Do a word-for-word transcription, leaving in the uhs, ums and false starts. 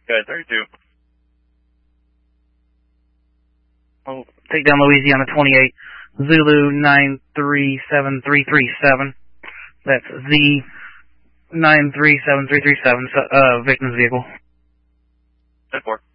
Go ahead, thirty-two. Oh, take down Louisiana twenty-eight, Zulu nine three seven three three seven. That's Z nine three seven three three seven, uh, victim's vehicle. ten four.